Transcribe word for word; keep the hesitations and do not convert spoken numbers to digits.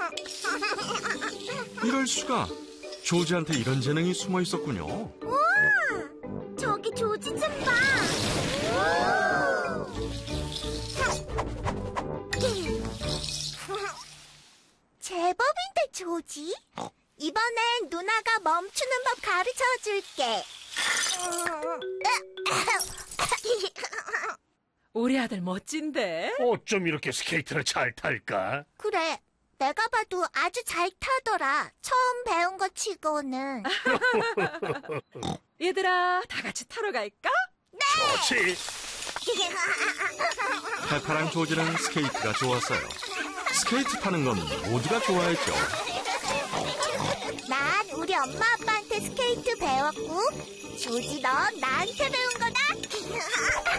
이럴 수가. 조지한테 이런 재능이 숨어 있었군요. 우와! 저기 조지 좀 봐. 제법인데 조지? 이번엔 누나가 멈추는 법 가르쳐 줄게. 우리 아들 멋진데? 어쩜 이렇게 스케이트를 잘 탈까? 그래, 내가 봐도 아주 잘 타더라. 처음 배운 거 치고는. 얘들아, 다 같이 타러 갈까? 좋지. 페파랑 조지는 스케이트가 좋았어요. 스케이트 타는 건 모두가 좋아했죠. 난 우리 엄마 아빠한테 스케이트 배웠고, 조지 넌 나한테 배운 거다.